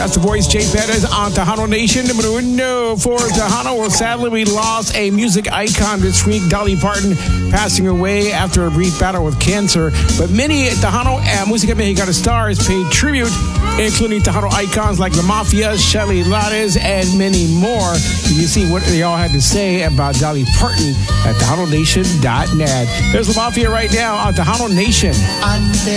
That's the voice, Jay Perez on Tejano Nation. Numero uno for Tejano. Well, sadly, we lost a music icon this week, Dolly Parton, passing away after a brief battle with cancer. But many Tejano and Música Mexicana stars paid tribute, including Tejano icons like La Mafia, Shelly Lares, and many more. You can see what they all had to say about Dolly Parton at TejanoNation.net. There's La Mafia right now on Tejano Nation.